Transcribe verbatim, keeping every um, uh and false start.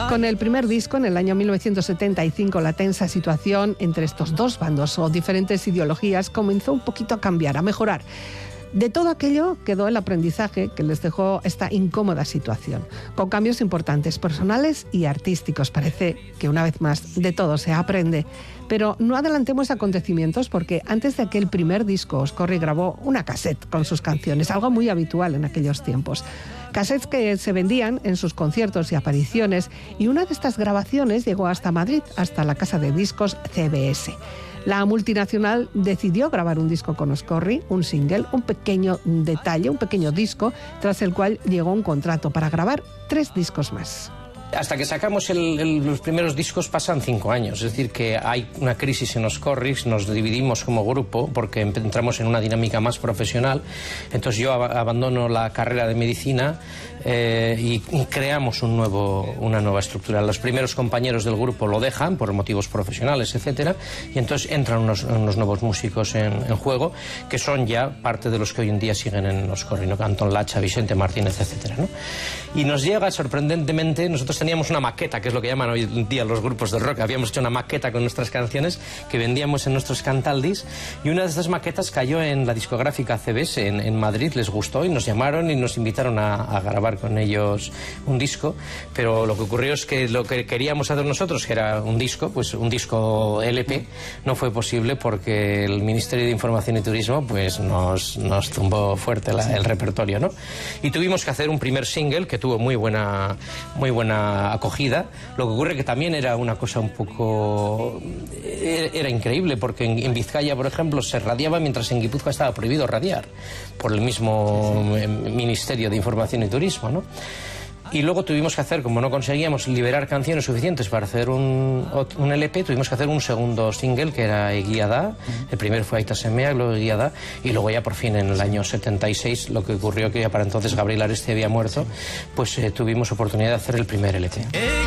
Con el primer disco, en el año mil novecientos setenta y cinco, la tensa situación entre estos dos bandos o diferentes ideologías comenzó un poquito a cambiar, a mejorar. De todo aquello quedó el aprendizaje que les dejó esta incómoda situación, con cambios importantes personales y artísticos. Parece que una vez más de todo se aprende. Pero no adelantemos acontecimientos, porque antes de aquel primer disco, Oscorri grabó una cassette con sus canciones, algo muy habitual en aquellos tiempos. Cassettes que se vendían en sus conciertos y apariciones, y una de estas grabaciones llegó hasta Madrid, hasta la casa de discos C B S. La multinacional decidió grabar un disco con Oscorri, un single, un pequeño detalle, un pequeño disco, tras el cual llegó un contrato para grabar tres discos más. Hasta que sacamos el, el, los primeros discos pasan cinco años, es decir, que hay una crisis en Oscorri, nos dividimos como grupo porque entramos en una dinámica más profesional. Entonces yo ab abandono la carrera de medicina eh, y, y creamos un nuevo, una nueva estructura. Los primeros compañeros del grupo lo dejan por motivos profesionales, etcétera, y entonces entran unos, unos nuevos músicos en, en juego, que son ya parte de los que hoy en día siguen en Oscorri, ¿no? Antón Lacha, Vicente Martínez, etcétera, ¿no? Y nos llega sorprendentemente, nosotros teníamos una maqueta, que es lo que llaman hoy en día los grupos de rock. Habíamos hecho una maqueta con nuestras canciones que vendíamos en nuestros cantaldis, y una de estas maquetas cayó en la discográfica C B S en, en Madrid, les gustó y nos llamaron y nos invitaron a, a grabar con ellos un disco. Pero lo que ocurrió es que lo que queríamos hacer nosotros, que era un disco, pues un disco L P, no fue posible porque el Ministerio de Información y Turismo pues nos, nos tumbó fuerte la, el repertorio, ¿no? Y tuvimos que hacer un primer single que tuvo muy buena, muy buena acogida. Lo que ocurre que también era una cosa un poco... era increíble, porque en, en Vizcaya, por ejemplo, se radiaba, mientras en Guipúzcoa estaba prohibido radiar por el mismo sí, sí. Ministerio de Información y Turismo, ¿no? Y luego tuvimos que hacer, como no conseguíamos liberar canciones suficientes para hacer un, un L P, tuvimos que hacer un segundo single, que era Eguía da. El primero fue Aita Semea, luego Eguía da, y luego ya por fin en el año setenta y seis, lo que ocurrió que ya para entonces Gabriel Aresti había muerto, pues eh, tuvimos oportunidad de hacer el primer L P.